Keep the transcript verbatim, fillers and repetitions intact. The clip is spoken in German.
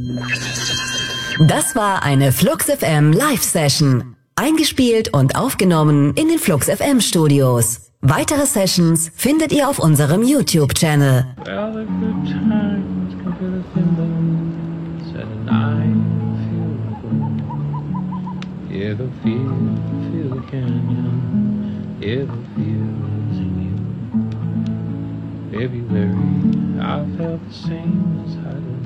Das war eine Flux F M Live-Session. Eingespielt und aufgenommen in den Flux F M Studios. Weitere Sessions findet ihr auf unserem YouTube-Channel. Well, the good times can fill a thimble, said an I feel good. Yeah, the feel, feel the canyon, yeah, the feel's in you. February, I felt the same as I did.